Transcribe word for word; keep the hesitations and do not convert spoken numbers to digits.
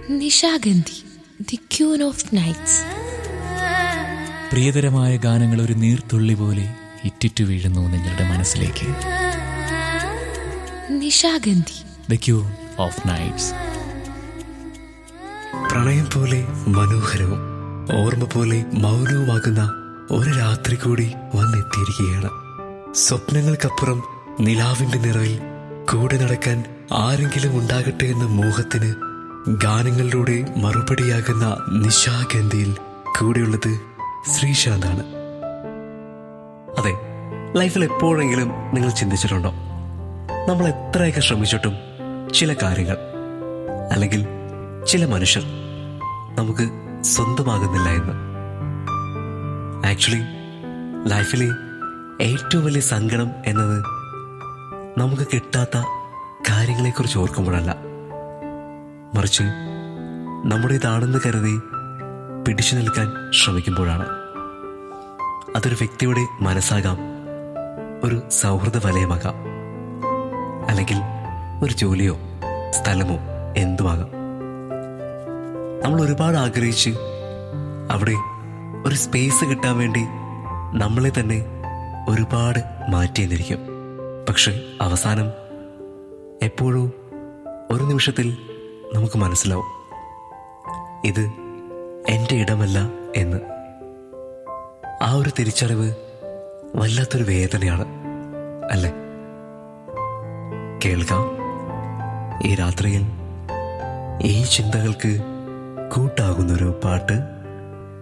Nishagandhi, the queen of nights. പ്രിയതരമായ ഗാനങ്ങൾ ഒരു നീർത്തുള്ളി പോലെ ഇറ്റിറ്റു വീഴുന്നു നിങ്ങളുടെ മനസ്സിലേക്ക്. Nishagandhi, the queen of nights. പ്രണയം പോലെ മനോഹരവും ഓർമ്മ പോലെ മൗനവുമാകുന്ന ഒരു രാത്രി കൂടി വന്നെത്തിയിരിക്കുകയാണ്. സ്വപ്നങ്ങൾക്കപ്പുറം നിലാവിന്റെ നിറവിൽ കൂടെ നടക്കാൻ ആരെങ്കിലും ഉണ്ടാകട്ടെ എന്ന മോഹത്തിന് ഗാനങ്ങളിലൂടെ മറുപടിയാകുന്ന നിശാഗന്ധിയിൽ കൂടെയുള്ളത് ശ്രീശാന്താണ്. അതെ, ലൈഫിൽ എപ്പോഴെങ്കിലും നിങ്ങൾ ചിന്തിച്ചിട്ടുണ്ടോ, നമ്മൾ എത്രയൊക്കെ ശ്രമിച്ചിട്ടും ചില കാര്യങ്ങൾ അല്ലെങ്കിൽ ചില മനുഷ്യർ നമുക്ക് സ്വന്തമാകുന്നില്ല എന്ന്? ആക്ച്വലി ലൈഫിലെ ഏറ്റവും വലിയ സങ്കടം എന്നത് നമുക്ക് കിട്ടാത്ത കാര്യങ്ങളെക്കുറിച്ച് ഓർക്കുമ്പോഴല്ല, മറിച്ച് നമ്മുടേതാണെന്ന് കരുതി പിടിച്ചു നിൽക്കാൻ ശ്രമിക്കുമ്പോഴാണ്. അതൊരു വ്യക്തിയുടെ മനസ്സാകാം, ഒരു സൗഹൃദ വലയമാകാം, അല്ലെങ്കിൽ ഒരു ജോലിയോ സ്ഥലമോ എന്തുമാകാം. നമ്മൾ ഒരുപാട് ആഗ്രഹിച്ച് അവിടെ ഒരു സ്പേസ് കിട്ടാൻ വേണ്ടി നമ്മളെ തന്നെ ഒരുപാട് മാറ്റിയെന്നിരിക്കും. പക്ഷെ അവസാനം എപ്പോഴും ഒരു നിമിഷത്തിൽ നമുക്ക് മനസ്സിലാവും, ഇത് എൻ്റെ ഇടമല്ല എന്ന്. ആ ഒരു തിരിച്ചറിവ് വല്ലാത്തൊരു വേദനയാണ് അല്ലേ? കേൾക്കാം ഈ രാത്രിയിൽ ഈ ചിന്തകൾക്ക് കൂട്ടാകുന്നൊരു പാട്ട്.